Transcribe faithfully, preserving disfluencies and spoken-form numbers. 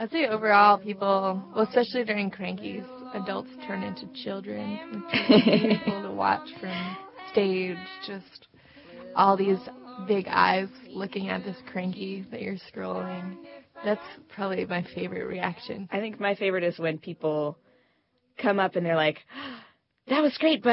I'd say overall, people, well, especially during Crankies, adults turn into children, which is beautiful to watch from stage. Just all these big eyes looking at this Cranky that you're scrolling. That's probably my favorite reaction. I think my favorite is when people come up and they're like, that was great, but